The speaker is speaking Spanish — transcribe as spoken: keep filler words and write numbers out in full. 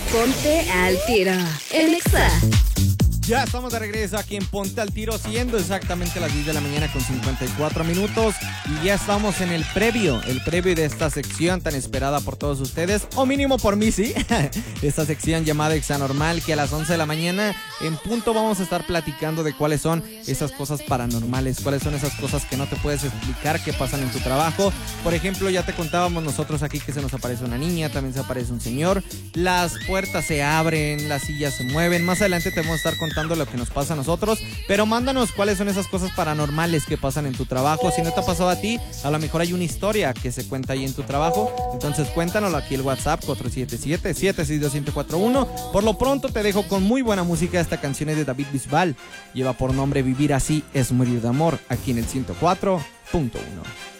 Ponte al Tiro en Exa. Ya estamos de regreso aquí en Ponte al Tiro, siendo exactamente las diez de la mañana con cincuenta y cuatro minutos. Y ya estamos en el previo, el previo de esta sección tan esperada por todos ustedes, o mínimo por mí, sí. Esta sección llamada Exa Normal, que a las once de la mañana en punto vamos a estar platicando de cuáles son esas cosas paranormales, cuáles son esas cosas que no te puedes explicar que pasan en tu trabajo. Por ejemplo, ya te contábamos nosotros aquí que se nos aparece una niña, también se aparece un señor, las puertas se abren, las sillas se mueven. Más adelante te vamos a estar contando lo que nos pasa a nosotros, pero mándanos cuáles son esas cosas paranormales que pasan en tu trabajo. Si no te ha pasado a ti, a lo mejor hay una historia que se cuenta ahí en tu trabajo, entonces cuéntanoslo aquí el WhatsApp cuatro siete siete, siete seis dos, siete cuatro uno. Por lo pronto te dejo con muy buena música. Esta canción es de David Bisbal, lleva por nombre Vivir Así es Morir de Amor, aquí en el ciento cuatro punto uno.